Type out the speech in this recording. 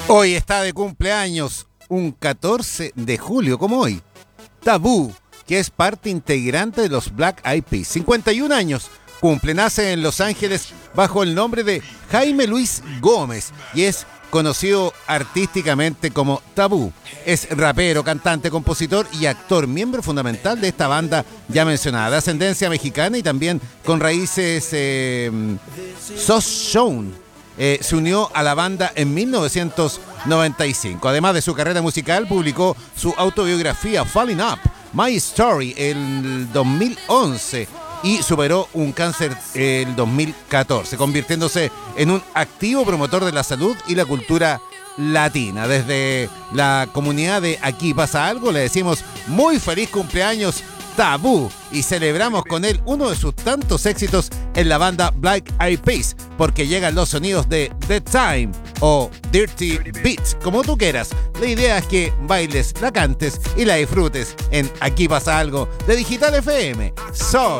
Hoy está de cumpleaños, un 14 de julio, como hoy, Tabú, que es parte integrante de los Black Eyed Peas. 51 años cumple, nace en Los Ángeles bajo el nombre de Jaime Luis Gómez y es conocido artísticamente como Tabú. Es rapero, cantante, compositor y actor, miembro fundamental de esta banda ya mencionada, de ascendencia mexicana y también con raíces Shown. Se unió a la banda en 1995. Además de su carrera musical, publicó su autobiografía Falling Up, My Story, el 2011 y superó un cáncer el 2014, convirtiéndose en un activo promotor de la salud y la cultura latina. Desde la comunidad de Aquí Pasa Algo le decimos muy feliz cumpleaños, Tabú, y celebramos con él uno de sus tantos éxitos en la banda Black Eyed Peas, porque llegan los sonidos de The Time o Dirty Beats, como tú quieras. La idea es que bailes, la cantes y la disfrutes en Aquí Pasa Algo de Digital FM.